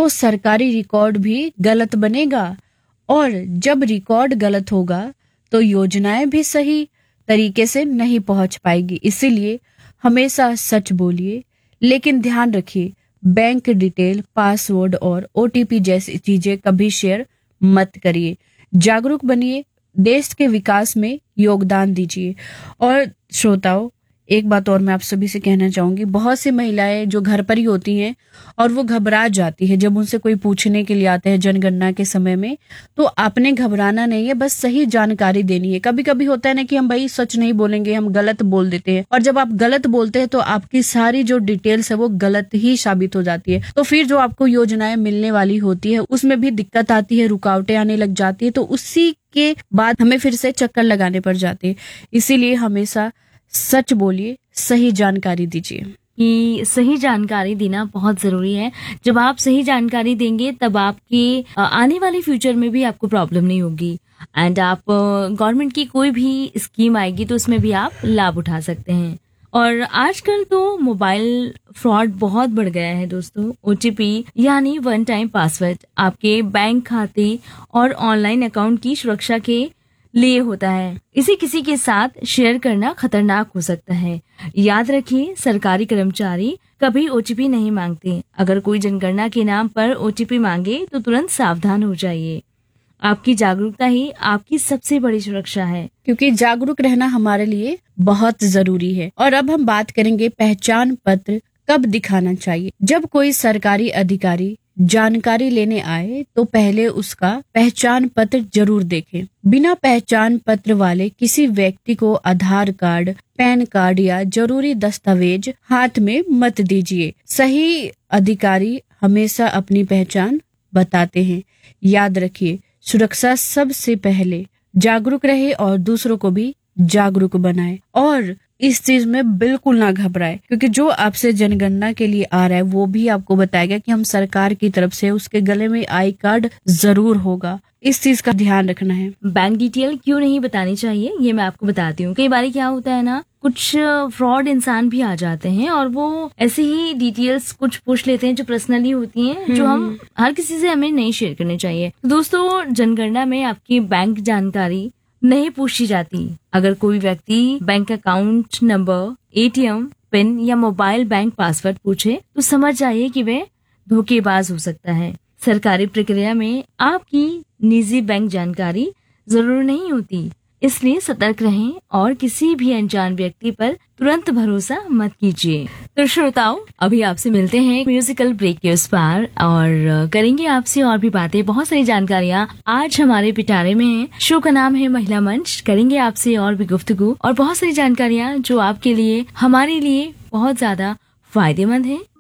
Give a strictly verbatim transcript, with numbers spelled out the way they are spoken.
तो सरकारी रिकॉर्ड भी गलत बनेगा, और जब रिकॉर्ड गलत होगा तो योजनाएं भी सही तरीके से नहीं पहुंच पाएगी। इसीलिए हमेशा सच बोलिए, लेकिन ध्यान रखिए बैंक डिटेल, पासवर्ड और ओटीपी जैसी चीजें कभी शेयर मत करिए। जागरूक बनिए, देश के विकास में योगदान दीजिए। और श्रोताओ, एक बात और मैं आप सभी से कहना चाहूंगी, बहुत सी महिलाएं जो घर पर ही होती हैं और वो घबरा जाती है जब उनसे कोई पूछने के लिए आते हैं जनगणना के समय में। तो आपने घबराना नहीं है, बस सही जानकारी देनी है। कभी कभी होता है ना कि हम भाई सच नहीं बोलेंगे, हम गलत बोल देते हैं, और जब आप गलत बोलते हैं तो आपकी सारी जो डिटेल्स है वो गलत ही साबित हो जाती है। तो फिर जो आपको योजनाएं मिलने वाली होती है उसमें भी दिक्कत आती है, रुकावटें आने लग जाती है, तो उसी के बाद हमें फिर से चक्कर लगाने पड़ जाते हैं। इसीलिए हमेशा सच बोलिए, सही जानकारी दीजिए। कि सही जानकारी देना बहुत जरूरी है। जब आप सही जानकारी देंगे तब आपके आने वाले फ्यूचर में भी आपको प्रॉब्लम नहीं होगी, एंड आप गवर्नमेंट की कोई भी स्कीम आएगी तो उसमें भी आप लाभ उठा सकते हैं। और आजकल तो मोबाइल फ्रॉड बहुत बढ़ गया है दोस्तों। ओटीपी यानी वन टाइम पासवर्ड आपके बैंक खाते और ऑनलाइन अकाउंट की सुरक्षा के लिए होता है। इसे किसी के साथ शेयर करना खतरनाक हो सकता है। याद रखिए, सरकारी कर्मचारी कभी ओटीपी नहीं मांगते। अगर कोई जनगणना के नाम पर ओटीपी मांगे तो तुरंत सावधान हो जाइए। आपकी जागरूकता ही आपकी सबसे बड़ी सुरक्षा है, क्योंकि जागरूक रहना हमारे लिए बहुत जरूरी है। और अब हम बात करेंगे पहचान पत्र कब दिखाना चाहिए। जब कोई सरकारी अधिकारी जानकारी लेने आए तो पहले उसका पहचान पत्र जरूर देखें। बिना पहचान पत्र वाले किसी व्यक्ति को आधार कार्ड, पैन कार्ड या जरूरी दस्तावेज हाथ में मत दीजिए। सही अधिकारी हमेशा अपनी पहचान बताते हैं। याद रखिए, सुरक्षा सबसे पहले। जागरूक रहे और दूसरों को भी जागरूक बनाए, और इस चीज में बिल्कुल ना घबराए, क्योंकि जो आपसे जनगणना के लिए आ रहा है वो भी आपको बताएगा कि हम सरकार की तरफ से, उसके गले में आई कार्ड जरूर होगा। इस चीज का ध्यान रखना है। बैंक डिटेल क्यों नहीं बतानी चाहिए ये मैं आपको बताती हूँ। कई बार क्या होता है ना, कुछ फ्रॉड इंसान भी आ जाते हैं और वो ऐसे ही डिटेल्स कुछ पूछ लेते हैं जो पर्सनली होती हैं, जो हम हर किसी से हमें नहीं शेयर करनी चाहिए। दोस्तों, जनगणना में आपकी बैंक जानकारी नहीं पूछी जाती। अगर कोई व्यक्ति bank account number, ATM pin या मोबाइल बैंक पासवर्ड पूछे तो समझ जाइए कि वे धोखेबाज हो सकता है। सरकारी प्रक्रिया में आपकी निजी बैंक जानकारी जरूर नहीं होती, इसलिए सतर्क रहें और किसी भी अनजान व्यक्ति पर तुरंत भरोसा मत कीजिए। तो श्रोताओ, अभी आपसे मिलते हैं म्यूजिकल ब्रेक के उस पार और करेंगे आपसे और भी बातें। बहुत सारी जानकारियाँ आज हमारे पिटारे में हैं। शो का नाम है महिला मंच। करेंगे आपसे और भी गुफ्तगू और बहुत सारी जानकारियाँ जो आपके लिए, हमारे लिए बहुत ज्यादा फायदेमंद है।